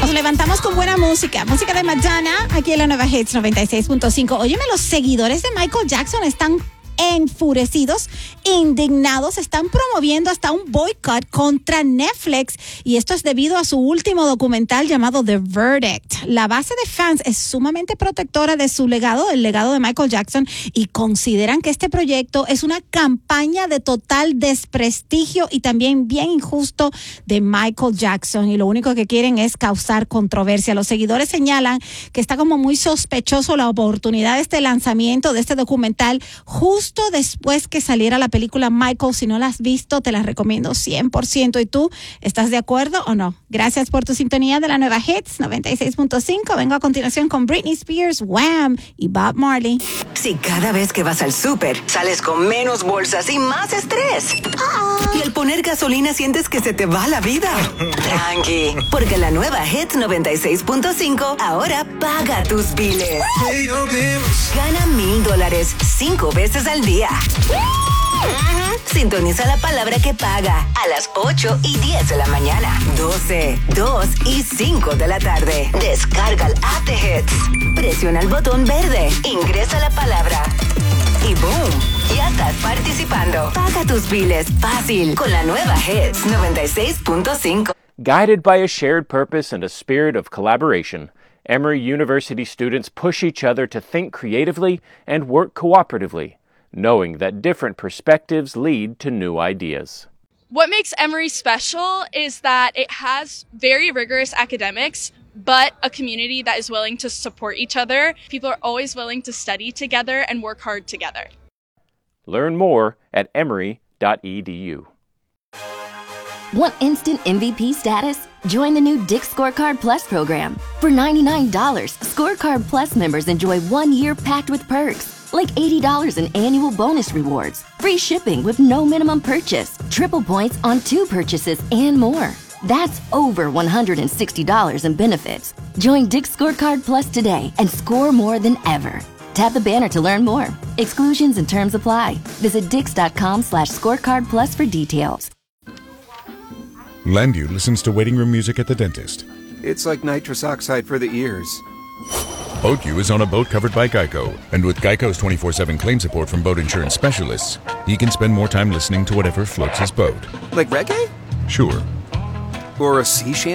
Nos levantamos con buena música. Música de Madonna, aquí en la Nueva Hits 96.5. Óyeme, los seguidores de Michael Jackson están enfurecidos, indignados, están promoviendo hasta un boicot contra Netflix, y esto es debido a su último documental llamado The Verdict. La base de fans es sumamente protectora de su legado, el legado de Michael Jackson, y consideran que este proyecto es una campaña de total desprestigio y también bien injusto de Michael Jackson, y lo único que quieren es causar controversia. Los seguidores señalan que está como muy sospechoso la oportunidad de este lanzamiento de este documental justo después que saliera la película Michael. Si no la has visto, te la recomiendo 100%. ¿Y tú, estás de acuerdo o no? Gracias por tu sintonía de la Nueva Hits 96.5. Vengo a continuación con Britney Spears, Wham y Bob Marley. Si cada vez que vas al súper sales con menos bolsas y más estrés, y al poner gasolina sientes que se te va la vida, tranqui, porque la Nueva Hits 96.5 ahora paga tus biles. Gana $1,000 5 veces al día. Sintoniza la palabra que paga a las 8 y 10 de la mañana, 12, 2 y 5 de la tarde. Descarga el app de Hits. Presiona el botón verde, ingresa la palabra y ¡boom! Ya estás participando. Paga tus biles fácil con la Nueva Hits 96.5. Guided by a shared purpose and a spirit of collaboration, Emory University students push each other to think creatively and work cooperatively, knowing that different perspectives lead to new ideas. What makes Emory special is that it has very rigorous academics, but a community that is willing to support each other. People are always willing to study together and work hard together. Learn more at emory.edu. Want instant MVP status? Join the new Dick's Scorecard Plus program. For $99, Scorecard Plus members enjoy 1 year packed with perks, like $80 in annual bonus rewards, free shipping with no minimum purchase, triple points on 2 purchases, and more. That's over $160 in benefits. Join Dick's Scorecard Plus today and score more than ever. Tap the banner to learn more. Exclusions and terms apply. Visit dix.com/scorecardplus for details. Landu listens to waiting room music at the dentist. It's like nitrous oxide for the ears. Boatju is on a boat covered by Geico, and with Geico's 24/7 claim support from boat insurance specialists, he can spend more time listening to whatever floats his boat. Like reggae? Sure. Or a sea shanty?